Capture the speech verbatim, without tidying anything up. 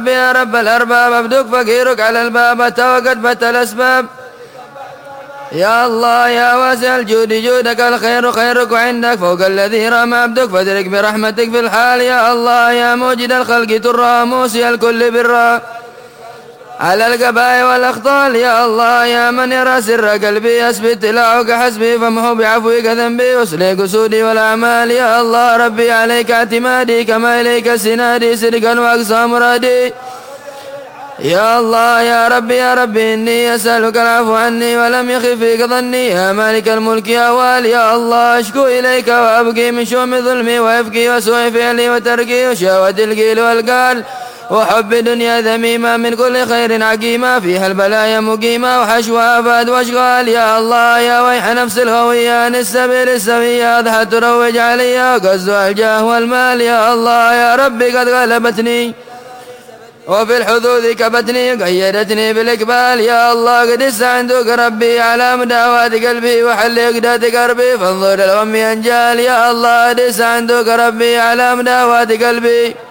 يا رب الأرباب عبدك فقيرك على الباب أتى وقد بت الأسباب. يا الله يا واسع الجود جودك الخير خيرك وعندك فوق الذي رام عبدك فادرك برحمتك في الحال. يا الله يا موجد الخلق ترى موسي الكل برا على القبائل والأخطال. يا الله يا من يرى سر قلبي أثبت تلاعك حسبي فامحو بعفوك ذنبي واسلي قصودي والأعمال. يا الله ربي عليك اعتمادي كما إليك سنادي صدقا وأقصى مرادي. يا الله يا ربي يا ربي إني أسألك العفو عني ولم يخف فيك ظني. يا مالك الملك يا والي يا الله أشكو إليك وأبكي من شؤم ظلمي وإفكي وسوء فعلي وتركي وشهوة القيل والقال وحب دنيا ذميمة من كل خير عقيمة فيها البلايا مقيمة وحشوها أفاد واشغال. يا الله يا ويح نفس الهوية عن السبيل السوية أضحى تروج علي وقصدها الجاه والمال. يا الله يا ربي قد غلبتني وفي الحدود كبتني قيدتني بالإقبال. يا الله قد استعنتك ربي على مداوات قلبي وحل إقدات قربي فانظر الغم أنجال. يا الله قد استعنتك ربي على مداوات قلبي